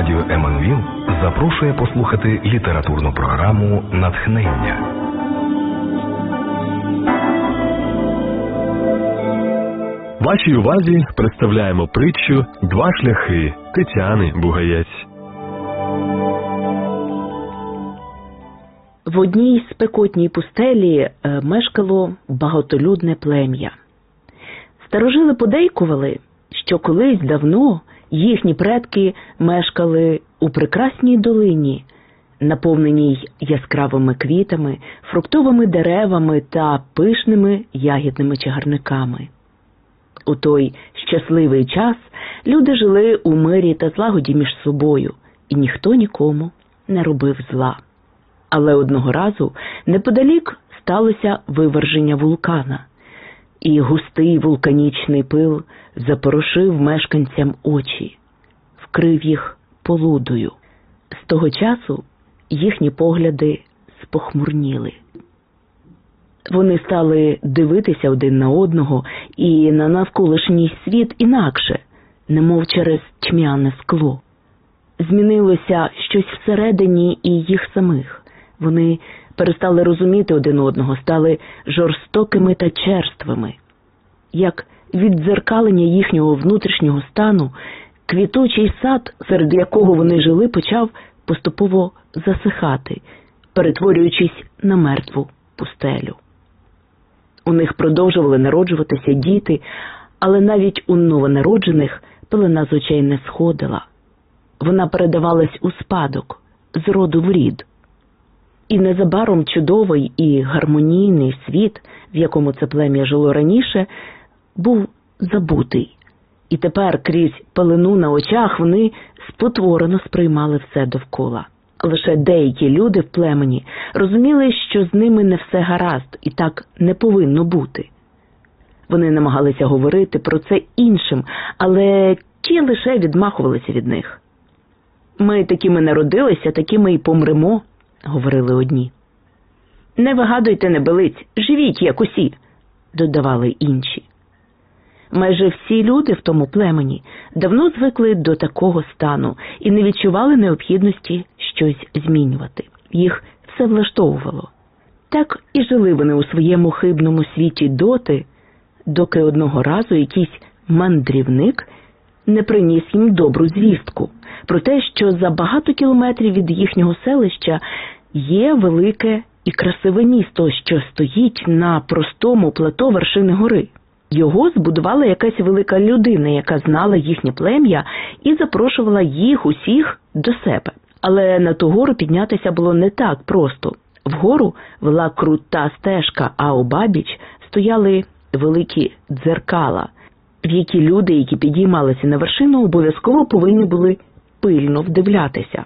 Радіо Еммануїл запрошує послухати літературну програму «Натхнення». Вашій увазі представляємо притчу «Два шляхи» Тетяни Бугаєць. В одній спекотній пустелі мешкало багатолюдне плем'я. Старожили подейкували, що колись давно їхні предки мешкали у прекрасній долині, наповненій яскравими квітами, фруктовими деревами та пишними ягідними чагарниками. У той щасливий час люди жили у мирі та злагоді між собою, і ніхто нікому не робив зла. Але одного разу неподалік сталося виверження вулкана, і густий вулканічний пил запорошив мешканцям очі, вкрив їх полудою. З того часу їхні погляди спохмурніли. Вони стали дивитися один на одного і на навколишній світ інакше, немов через тьмяне скло. Змінилося щось всередині і їх самих. Вони перестали розуміти один одного, стали жорстокими та черствими. Як віддзеркалення їхнього внутрішнього стану, квітучий сад, серед якого вони жили, почав поступово засихати, перетворюючись на мертву пустелю. У них продовжували народжуватися діти, але навіть у новонароджених пелена з очей не сходила. Вона передавалась у спадок, з роду в рід. І незабаром чудовий і гармонійний світ, в якому це плем'я жило раніше, був забутий. І тепер крізь пелену на очах вони спотворено сприймали все довкола. Лише деякі люди в племені розуміли, що з ними не все гаразд і так не повинно бути. Вони намагалися говорити про це іншим, але ті лише відмахувалися від них. «Ми такими народилися, такими й помремо», – говорили одні. «Не вигадуйте небилиць, живіть, як усі», – додавали інші. Майже всі люди в тому племені давно звикли до такого стану і не відчували необхідності щось змінювати. Їх все влаштовувало. Так і жили вони у своєму хибному світі доти, доки одного разу якийсь мандрівник не приніс їм добру звістку про те, що за багато кілометрів від їхнього селища є велике і красиве місто, що стоїть на простому плато вершини гори. Його збудувала якась велика людина, яка знала їхнє плем'я і запрошувала їх усіх до себе. Але на ту гору піднятися було не так просто. Вгору вела крута стежка, а обабіч стояли великі дзеркала, в які люди, які підіймалися на вершину, обов'язково повинні були пильно вдивлятися.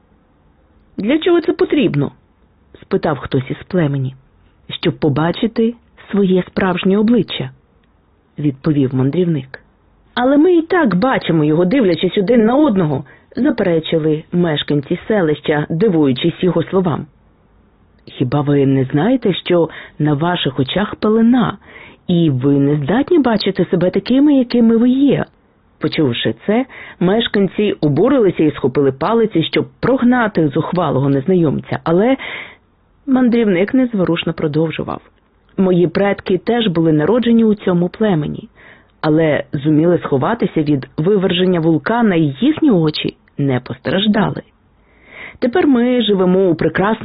«Для чого це потрібно?» – спитав хтось із племені. «Щоб побачити своє справжнє обличчя», – відповів мандрівник. «Але ми і так бачимо його, дивлячись один на одного», – заперечили мешканці селища, дивуючись його словам. «Хіба ви не знаєте, що на ваших очах пелена, і ви не здатні бачити себе такими, якими ви є?» Почувши це, мешканці обурилися і схопили палиці, щоб прогнати зухвалого незнайомця, але мандрівник незворушно продовжував. «Мої предки теж були народжені у цьому племені, але зуміли сховатися від виверження вулкана, і їхні очі не постраждали. Тепер ми живемо у прекрасному